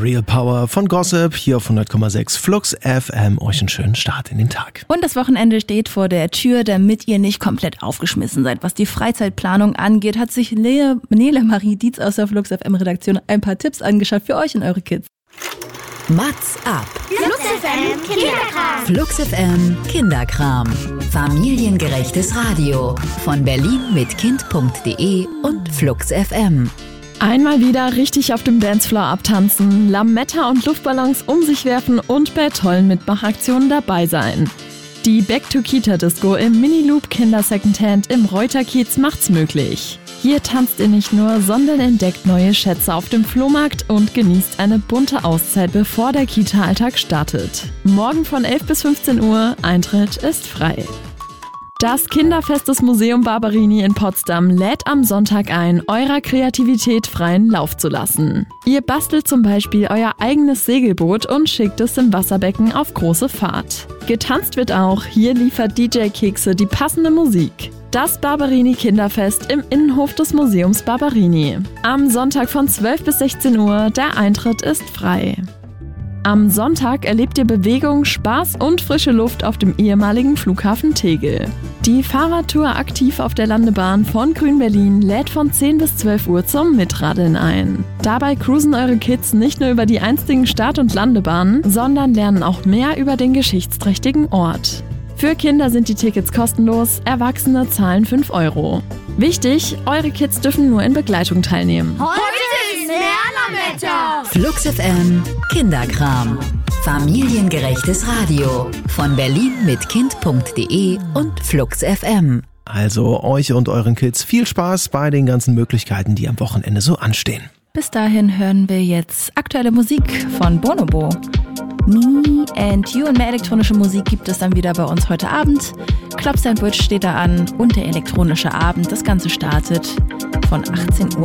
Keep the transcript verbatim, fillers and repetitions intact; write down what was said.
Real Power von Gossip hier auf hundert Komma sechs Flux F M. Euch einen schönen Start in den Tag. Und das Wochenende steht vor der Tür, damit ihr nicht komplett aufgeschmissen seid. Was die Freizeitplanung angeht, hat sich Lea, Nele Marie Dietz aus der Flux F M Redaktion ein paar Tipps angeschaut für euch und eure Kids. Mats ab. Flux F M Kinderkram. Flux F M Kinderkram. Familiengerechtes Radio von Berlin mit Kind punkt de und Flux F M. Einmal wieder richtig auf dem Dancefloor abtanzen, Lametta und Luftballons um sich werfen und bei tollen Mitmachaktionen dabei sein. Die Back-to-Kita-Disco im Mini-Loop Kinder Secondhand im Reuterkiez macht's möglich. Hier tanzt ihr nicht nur, sondern entdeckt neue Schätze auf dem Flohmarkt und genießt eine bunte Auszeit, bevor der Kita-Alltag startet. Morgen von elf bis fünfzehn Uhr, Eintritt ist frei. Das Kinderfest des Museum Barberini in Potsdam lädt am Sonntag ein, eurer Kreativität freien Lauf zu lassen. Ihr bastelt zum Beispiel euer eigenes Segelboot und schickt es im Wasserbecken auf große Fahrt. Getanzt wird auch, hier liefert D J Kekse die passende Musik. Das Barberini Kinderfest im Innenhof des Museums Barberini. Am Sonntag von zwölf bis sechzehn Uhr, der Eintritt ist frei. Am Sonntag erlebt ihr Bewegung, Spaß und frische Luft auf dem ehemaligen Flughafen Tegel. Die Fahrradtour aktiv auf der Landebahn von Grün Berlin lädt von zehn bis zwölf Uhr zum Mitradeln ein. Dabei cruisen eure Kids nicht nur über die einstigen Start- und Landebahnen, sondern lernen auch mehr über den geschichtsträchtigen Ort. Für Kinder sind die Tickets kostenlos, Erwachsene zahlen fünf Euro. Wichtig, eure Kids dürfen nur in Begleitung teilnehmen. Heute ist mehr Lametta. Flux F M Kinderkram. Familiengerechtes Radio von Berlin mit Kind punkt de und Flux F M. Also euch und euren Kids viel Spaß bei den ganzen Möglichkeiten, die am Wochenende so anstehen. Bis dahin hören wir jetzt aktuelle Musik von Bonobo. Me and You und mehr elektronische Musik gibt es dann wieder bei uns heute Abend. Club Sandwich steht da an und der elektronische Abend. Das Ganze startet von achtzehn Uhr.